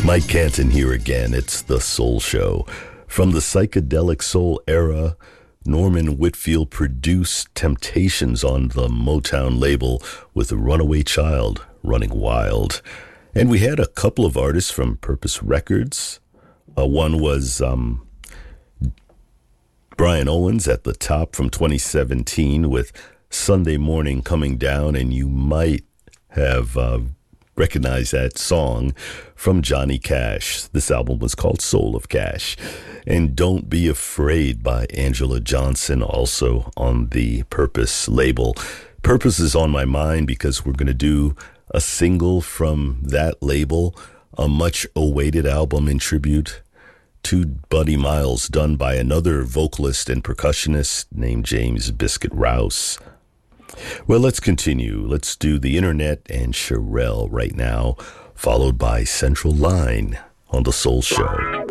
Mike Canton here again. It's the Soul Show. From the psychedelic soul era, Norman Whitfield produced Temptations on the Motown label with a Runaway Child, Running Wild. And we had a couple of artists from Purpose Records. One was Brian Owens at the top from 2017 with Sunday Morning Coming Down, and you might have recognized that song from Johnny Cash. This album was called Soul of Cash. And Don't Be Afraid by Angela Johnson, also on the Purpose label. Purpose is on my mind because we're going to do a single from that label, a much-awaited album in tribute to Buddy Miles, done by another vocalist and percussionist named James Biscuit Rouse. Well, let's continue. Let's do The Internet and Cherrelle right now, followed by Central Line on The Soul Show.